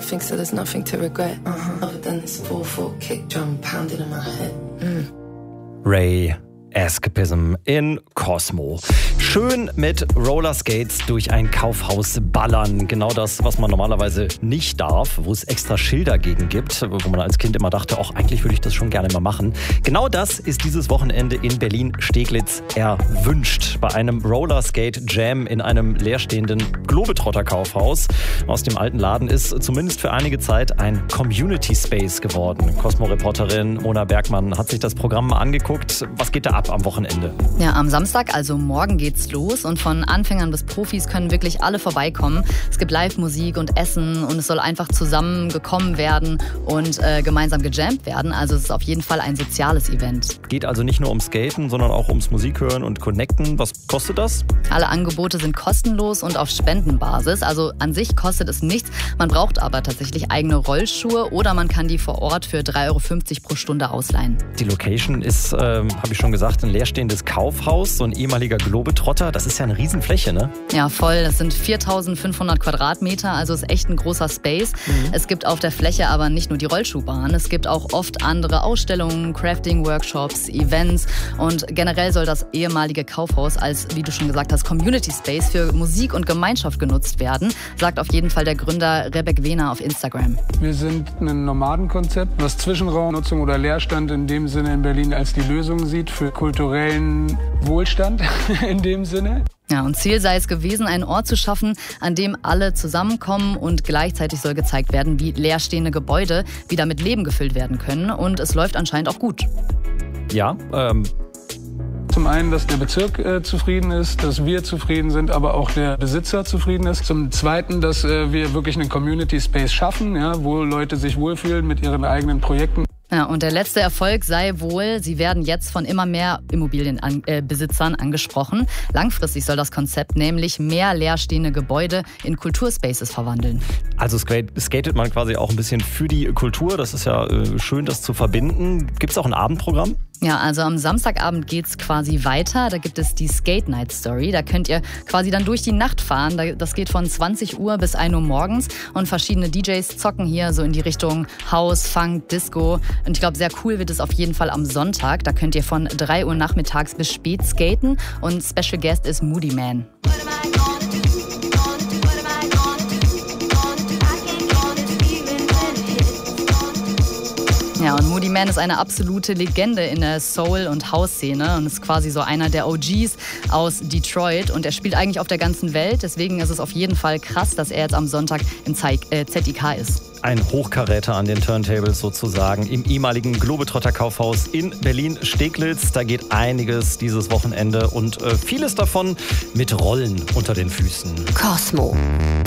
everything, so there's nothing to regret. Other than this 4/4 kick drum pounding in my head. Ray Escapism in Cosmo. Schön mit Rollerskates durch ein Kaufhaus ballern. Genau das, was man normalerweise nicht darf, wo es extra Schilder gegen gibt, wo man als Kind immer dachte, auch eigentlich würde ich das schon gerne mal machen. Genau das ist dieses Wochenende in Berlin-Steglitz erwünscht. Bei einem Rollerskate-Jam in einem leerstehenden Globetrotter-Kaufhaus. Aus dem alten Laden ist zumindest für einige Zeit ein Community-Space geworden. Cosmo-Reporterin Mona Bergmann hat sich das Programm mal angeguckt. Was geht da ab am Wochenende? Ja, am Samstag, also morgen geht's los und von Anfängern bis Profis können wirklich alle vorbeikommen. Es gibt Live-Musik und Essen und es soll einfach zusammengekommen werden und gemeinsam gejammt werden. Also es ist auf jeden Fall ein soziales Event. Geht also nicht nur ums Skaten, sondern auch ums Musik hören und Connecten. Was kostet das? Alle Angebote sind kostenlos und auf Spendenbasis. Also an sich kostet es nichts. Man braucht aber tatsächlich eigene Rollschuhe oder man kann die vor Ort für 3,50 € pro Stunde ausleihen. Die Location ist, habe ich schon gesagt, ein leerstehendes Kaufhaus, so ein ehemaliger Globetrotter. Das ist ja eine Riesenfläche, ne? Ja, voll. Das sind 4.500 Quadratmeter, also ist echt ein großer Space. Es gibt auf der Fläche aber nicht nur die Rollschuhbahn, es gibt auch oft andere Ausstellungen, Crafting-Workshops, Events und generell soll das ehemalige Kaufhaus als, wie du schon gesagt hast, Community Space für Musik und Gemeinschaft genutzt werden, sagt auf jeden Fall der Gründer Rebek Wehner auf Instagram. Wir sind ein Nomadenkonzept, was Zwischenraumnutzung oder Leerstand in dem Sinne in Berlin als die Lösung sieht für kulturellen Wohlstand in dem Sinne. Ja, und Ziel sei es gewesen, einen Ort zu schaffen, an dem alle zusammenkommen und gleichzeitig soll gezeigt werden, wie leerstehende Gebäude wieder mit Leben gefüllt werden können und es läuft anscheinend auch gut. Ja, Zum einen, dass der Bezirk zufrieden ist, dass wir zufrieden sind, aber auch der Besitzer zufrieden ist. Zum Zweiten, dass wir wirklich einen Community Space schaffen, ja, wo Leute sich wohlfühlen mit ihren eigenen Projekten. Ja, und der letzte Erfolg sei wohl, sie werden jetzt von immer mehr Immobilienbesitzern angesprochen. Langfristig soll das Konzept nämlich mehr leerstehende Gebäude in Kulturspaces verwandeln. also skatet man quasi auch ein bisschen für die Kultur. Das ist ja schön, das zu verbinden. Gibt es auch ein Abendprogramm? Ja, also am Samstagabend geht's quasi weiter. Da gibt es die Skate Night Story. Da könnt ihr quasi dann durch die Nacht fahren. Das geht von 20 Uhr bis 1 Uhr morgens. Und verschiedene DJs zocken hier so in die Richtung House, Funk, Disco. Und ich glaube, sehr cool wird es auf jeden Fall am Sonntag. Da könnt ihr von 3 Uhr nachmittags bis spät skaten. Und Special Guest ist Moodymann. Ja, und Moodymann ist eine absolute Legende in der Soul- und House-Szene und ist quasi so einer der OGs aus Detroit und er spielt eigentlich auf der ganzen Welt. Deswegen ist es auf jeden Fall krass, dass er jetzt am Sonntag im ZIK ist. Ein Hochkaräter an den Turntables sozusagen im ehemaligen Globetrotter-Kaufhaus in Berlin-Steglitz. Da geht einiges dieses Wochenende und vieles davon mit Rollen unter den Füßen. Cosmo.